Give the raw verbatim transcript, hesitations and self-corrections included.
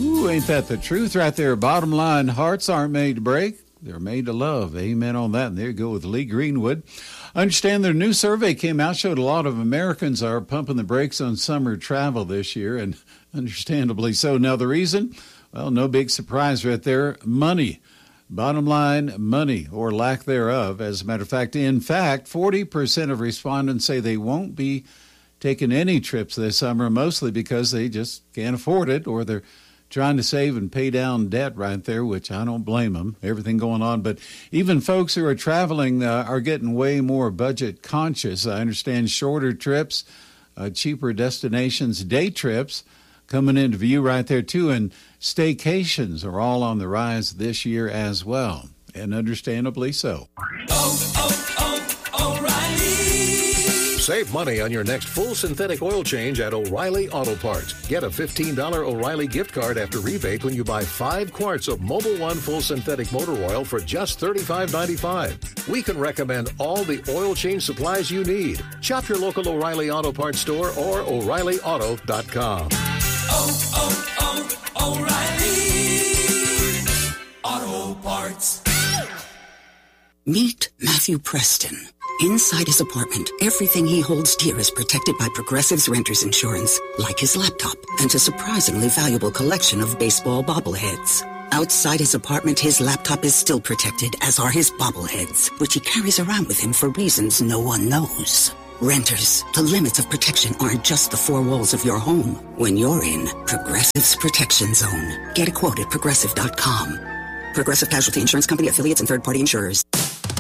Ooh, ain't that the truth right there? Bottom line, hearts aren't made to break. They're made to love. Amen on that. And there you go with Lee Greenwood. I understand their new survey came out, showed a lot of Americans are pumping the brakes on summer travel this year, and understandably so. Now, the reason? Well, no big surprise right there. Money. Bottom line, money or lack thereof. As a matter of fact, in fact, forty percent of respondents say they won't be taking any trips this summer, mostly because they just can't afford it, or they're trying to save and pay down debt right there, which I don't blame them, everything going on. But even folks who are traveling uh, are getting way more budget conscious. I understand shorter trips, uh, cheaper destinations, day trips coming into view right there too. And staycations are all on the rise this year as well, and understandably so. Oh, oh, oh, O'Reilly. Save money on your next full synthetic oil change at O'Reilly Auto Parts. Get a fifteen dollars O'Reilly gift card after rebate when you buy five quarts of Mobil One full synthetic motor oil for just thirty-five ninety-five. We can recommend all the oil change supplies you need. Shop your local O'Reilly Auto Parts store or O'Reilly Auto dot com. Oh, oh, oh, O'Reilly Auto Parts. Meet Matthew Preston. Inside his apartment, everything he holds dear is protected by Progressive's Renter's Insurance, like his laptop and a surprisingly valuable collection of baseball bobbleheads. Outside his apartment, his laptop is still protected, as are his bobbleheads, which he carries around with him for reasons no one knows. Renters, the limits of protection aren't just the four walls of your home. When you're in Progressive's Protection Zone, get a quote at Progressive dot com. Progressive Casualty Insurance Company, affiliates, and third-party insurers.